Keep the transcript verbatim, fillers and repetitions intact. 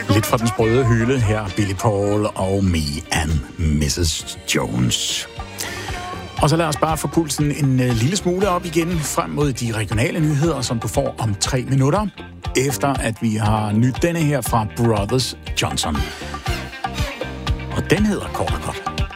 Lidt fra den sprøde hylde her, Billy Paul og Me and missus Jones. Og så lad os bare få pulsen en uh, lille smule op igen frem mod de regionale nyheder, som du får om tre minutter, efter at vi har nyt denne her fra Brothers Johnson. Og den hedder kort og godt